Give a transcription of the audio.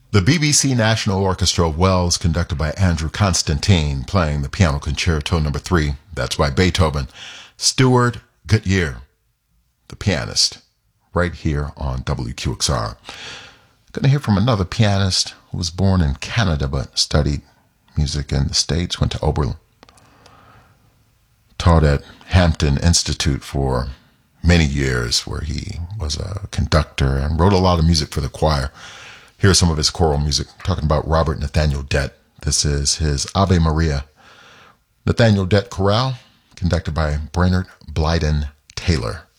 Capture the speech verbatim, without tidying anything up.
The B B C National Orchestra of Wales, conducted by Andrew Constantine, playing the Piano Concerto number three. That's by Beethoven. Stuart Goodyear, the pianist, right here on W Q X R. Going to hear from another pianist who was born in Canada but studied music in the States, went to Oberlin, taught at Hampton Institute for many years, where he was a conductor and wrote a lot of music for the choir. Here's some of his choral music. I'm talking about Robert Nathaniel Dett. This is his Ave Maria. Nathaniel Dett Chorale, conducted by Brainerd Blyden Taylor.